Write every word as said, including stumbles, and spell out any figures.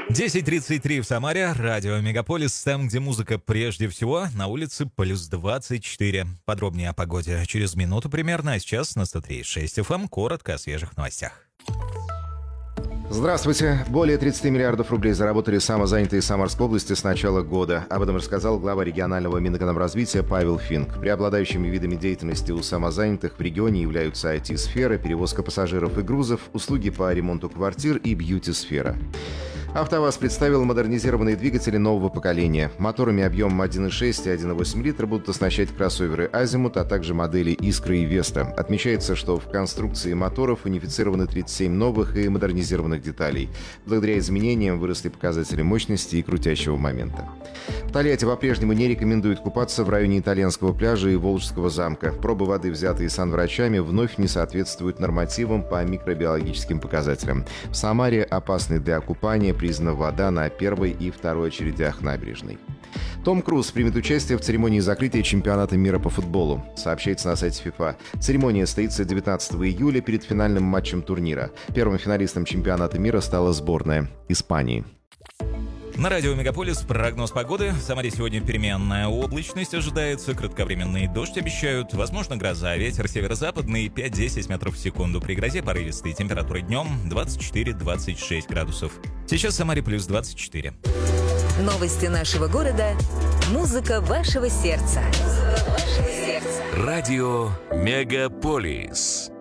десять тридцать три в Самаре, радио Мегаполис, там, где музыка прежде всего, на улице плюс двадцать четыре. Подробнее о погоде через минуту примерно, а сейчас на сто три и шесть эф эм, коротко о свежих новостях. Здравствуйте. Более тридцать миллиардов рублей заработали самозанятые в Самарской области с начала года. Об этом рассказал глава регионального Минэкономразвития Павел Финк. Преобладающими видами деятельности у самозанятых в регионе являются ай ти-сфера, перевозка пассажиров и грузов, услуги по ремонту квартир и бьюти-сфера. АвтоВАЗ представил модернизированные двигатели нового поколения. Моторами объемом один и шесть и один и восемь литра будут оснащать кроссоверы «Азимут», а также модели «Искра» и «Веста». Отмечается, что в конструкции моторов унифицированы тридцать семь новых и модернизированных деталей. Благодаря изменениям выросли показатели мощности и крутящего момента. В Тольятти по-прежнему не рекомендуют купаться в районе Итальянского пляжа и Волжского замка. Пробы воды, взятые санврачами, вновь не соответствуют нормативам по микробиологическим показателям. В Самаре опасной для купания признана вода на первой и второй очередях набережной. Том Круз примет участие в церемонии закрытия чемпионата мира по футболу. Сообщается на сайте ФИФА. Церемония состоится девятнадцатого июля перед финальным матчем турнира. Первым финалистом чемпионата мира стала сборная Испании. На радио Мегаполис прогноз погоды. В Самаре сегодня переменная облачность ожидается, кратковременный дождь обещают, возможно гроза, ветер северо-западный пять-десять метров в секунду. При грозе порывистые температуры днем двадцать четыре - двадцать шесть градусов. Сейчас в Самаре плюс двадцать четыре. Новости нашего города. Музыка вашего сердца. Радио Мегаполис.